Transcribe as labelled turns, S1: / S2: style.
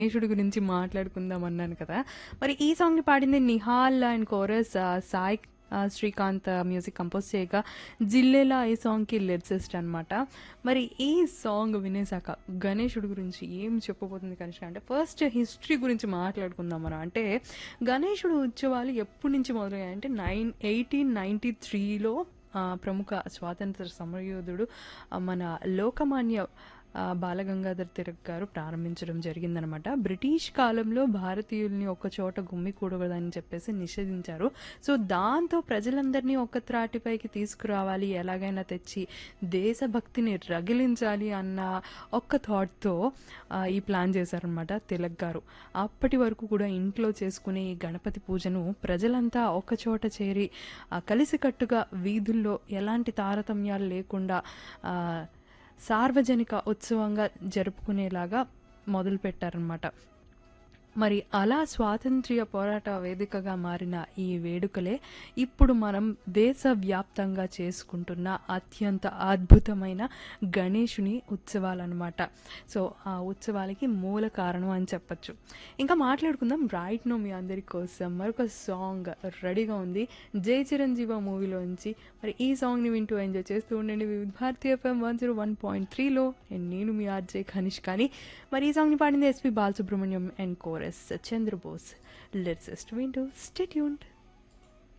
S1: గణేశుడి గురించి మాట్లాడుకుందాం అన్నాను కదా! మరి ఈ సాంగ్‌ని పాడింది Nihal and chorus Sai Srikanth music compose చేయగా, జిల్లెల ఈ సాంగ్‌కి లిరిసిస్ట్ అనమాట. మరి ఈ సాంగ్ వినేసాక గణేశుడి గురించి ఏం చెప్పబోతుంది కనిష్క అంటే, ఫస్ట్ హిస్టరీ గురించి మాట్లాడుకుందాం మనం. అంటే గణేశుడు ఉత్సవాలు ఎప్పటి నుంచి మొదలయ్యాయంటే 1893లో ప్రముఖ స్వాతంత్ర సమరయోధుడు మన లోకమాన్య బాలగంగాధర్ తిలక్ గారు ప్రారంభించడం జరిగిందనమాట. బ్రిటిష్ కాలంలో భారతీయుల్ని ఒక చోట గుమ్మికూడదని చెప్పేసి నిషేధించారు. సో దాంతో ప్రజలందరినీ ఒక్క త్రాటిపైకి తీసుకురావాలి, ఎలాగైనా తెచ్చి దేశభక్తిని రగిలించాలి అన్న ఒక్క థాట్తో ఈ ప్లాన్ చేశారనమాట తిలక్ గారు. అప్పటి వరకు కూడా ఇంట్లో చేసుకునే ఈ గణపతి పూజను ప్రజలంతా ఒక చోట చేరి కలిసికట్టుగా వీధుల్లో ఎలాంటి తారతమ్యాలు లేకుండా సార్వజనిక ఉత్సవంగా జరుపుకునేలాగా మొదలుపెట్టారనమాట. మరి అలా స్వాతంత్ర్య పోరాట వేదికగా మారిన ఈ వేడుకలే ఇప్పుడు మనం దేశవ్యాప్తంగా చేసుకుంటున్న అత్యంత అద్భుతమైన గణేశుని ఉత్సవాలన్నమాట. సో ఆ ఉత్సవాలకి మూల కారణం అని చెప్పచ్చు. ఇంకా మాట్లాడుకుందాం. రైట్ నో మీ అందరి కోసం మరొక సాంగ్ రెడీగా ఉంది, జై చిరంజీవ మూవీలోంచి. మరి ఈ సాంగ్ని వింటూ ఎంజాయ్ చేస్తూ ఉండండి వివిధ భారతీయ FM 101.3లో. నేను మీ ఆర్జే కనిష్కాని. మరి ఈ సాంగ్ని పాడింది SP Balasubrahmanyam and chorus Chandrabose lyricist. వింటూ స్టే ట్యూన్డ్.